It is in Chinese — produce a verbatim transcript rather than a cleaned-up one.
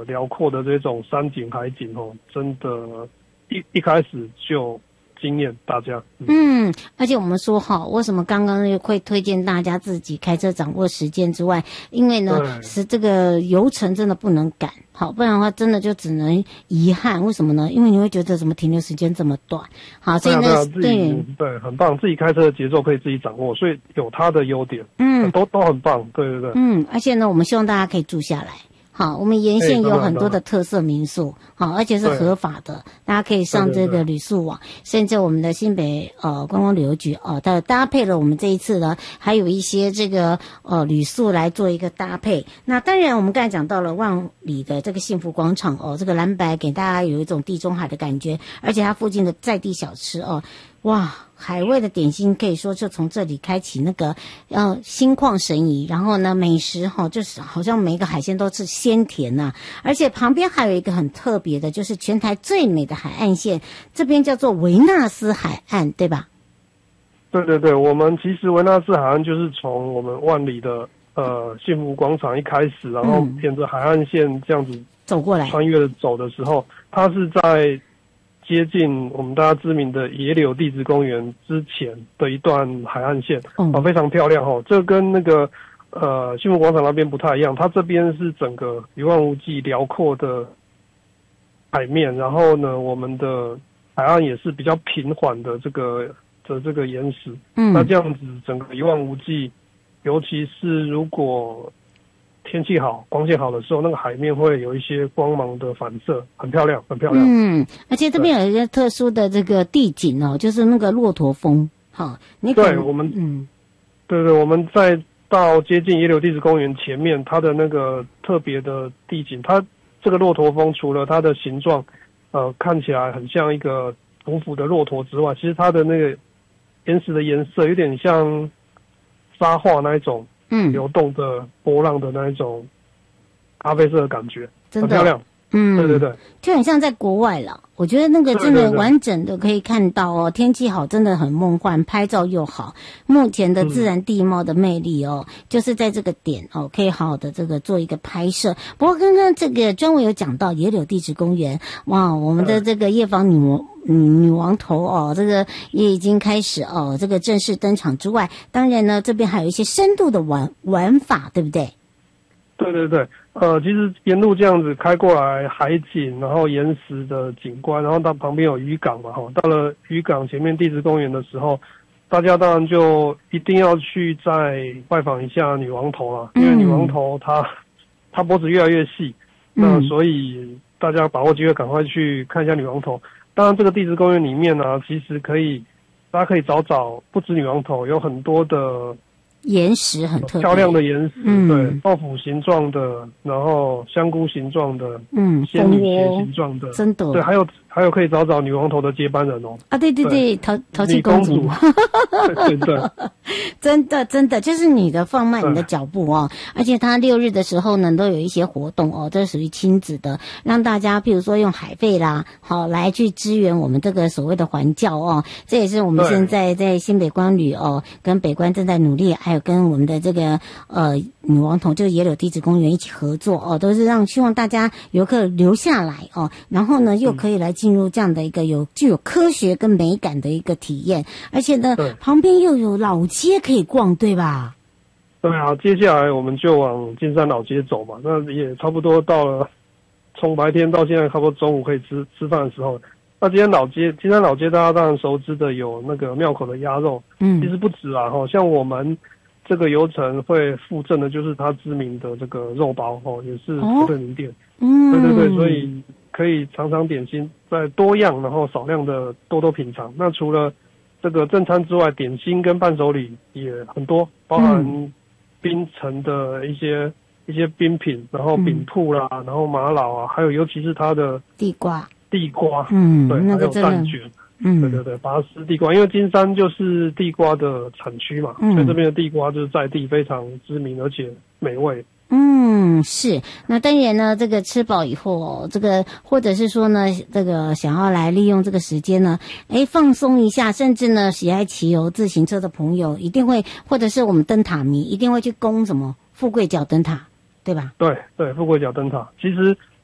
的辽阔的这种山景海景哦，真的一一开始就惊艳大家。 嗯，而且我们说哈，为什么刚刚会推荐大家自己开车掌握时间之外，因为呢是这个游程真的不能赶，好，不然的话真的就只能遗憾。为什么呢？因为你会觉得怎么停留时间这么短，好，所以呢， 对对对，很棒，自己开车的节奏可以自己掌握，所以有它的优点， 嗯， 都都很棒，对对对， 嗯，而且呢，我们希望大家可以住下来。好，我们沿线有很多的特色民宿，好，而且是合法的，大家可以上这个旅宿网，甚至我们的新北呃观光旅游局哦，它搭配了我们这一次呢，还有一些这个呃旅宿来做一个搭配。那当然，我们刚才讲到了万里的这个幸福广场哦，这个蓝白给大家有一种地中海的感觉，而且它附近的在地小吃哦，哇。海味的点心可以说就从这里开启那个呃心旷神怡，然后呢美食哈、哦、就是好像每个海鲜都是鲜甜呐、啊，而且旁边还有一个很特别的，就是全台最美的海岸线，这边叫做维纳斯海岸，对吧？ 对对对，我们其实维纳斯海岸就是从我们万里的呃幸福广场一开始，然后沿着海岸线这样子走过来， 穿越的走的时候，它是在接近我们大家知名的野柳地质公园之前的一段海岸线， 嗯、 啊，非常漂亮哦。这跟那个呃幸福广场那边不太一样，它这边是整个一望无际、辽阔的海面，然后呢，我们的海岸也是比较平缓的这个的这个岩石， 嗯， 那这样子整个一望无际，尤其是如果天气好、光线好的时候，那个海面会有一些光芒的反射，很漂亮，很漂亮。 嗯，而且这边有一个特殊的这个地景哦，就是那个骆驼峰。好，你可对我们，嗯，对对，我们在到接近野柳地质公园前面，它的那个特别的地景，它这个骆驼峰除了它的形状，呃，看起来很像一个匍匐的骆驼之外，其实它的那个岩石的颜色有点像沙画那一种。嗯，流动的波浪的那一种咖啡色的感觉，很漂亮。嗯，对对对， 就很像在国外了。我觉得那个真的完整的可以看到哦，天气好真的很梦幻，拍照又好。目前的自然地貌的魅力哦，嗯、就是在这个点哦，可以好好的这个做一个拍摄。不过刚刚这个专文有讲到野柳地质公园，哇，我们的这个夜访女魔。嗯，女王头哦，这个也已经开始哦，这个正式登场之外，当然呢，这边还有一些深度的玩玩法，对不对？ 对对对，呃，其实沿路这样子开过来，海景，然后岩石的景观，然后到旁边有渔港嘛，哈，到了渔港前面地质公园的时候，大家当然就一定要去再拜访一下女王头啦，因为女王头她她脖子越来越细，那所以大家把握机会赶快去看一下女王头。当然，这个地质公园里面呢、啊，其实可以，大家可以找找，不止女王头，有很多的岩石很特别漂亮的岩石， 嗯、 对，豆腐形状的，然后香菇形状的， 嗯， 仙女鞋形状的， 真的， 对，还有还有可以找找女王头的接班人哦。 啊，对对对，淘淘气公主， 对对， 真的真的就是你的放慢你的脚步哦，而且他六日的时候呢，都有一些活动哦，这属于亲子的，让大家譬如说用海费啦，好来去支援我们这个所谓的环教哦，这也是我们现在在新北观旅哦，跟北观正在努力，还有跟我们的这个呃女王头这个野柳地质公园一起合作哦，都是让希望大家游客留下来哦，然后呢又可以来进入这样的一个有具有科学跟美感的一个体验，而且呢旁边又有老街可以逛，对吧？ 对啊，接下来我们就往金山老街走嘛，那也差不多到了，从白天到现在差不多中午可以吃吃饭的时候。那今天老街，金山老街大家当然熟知的有那个庙口的鸭肉，嗯，其实不止啊，哈，像我们这个游程会附赠的就是它知名的这个肉包，哦，也是绝对名店，嗯，对对对，所以可以尝尝点心，在多样然后少量的多多品尝。那除了这个正餐之外，点心跟伴手礼也很多，包含冰城的一些一些冰品，然后饼铺啦，嗯、然后玛瑙啊，还有尤其是它的地瓜。 地瓜， 嗯， 对， 那个还有蛋卷，嗯，对对对，拔丝地瓜，因为金山就是地瓜的产区嘛，嗯、所以这边的地瓜就是在地非常知名，而且美味。 嗯，是。那当然呢，这个吃饱以后哦，这个或者是说呢，这个想要来利用这个时间呢，哎，放松一下，甚至呢，喜爱骑游自行车的朋友一定会，或者是我们灯塔迷一定会去攻什么富贵角灯塔，对吧？ 对对，富贵角灯塔，其实。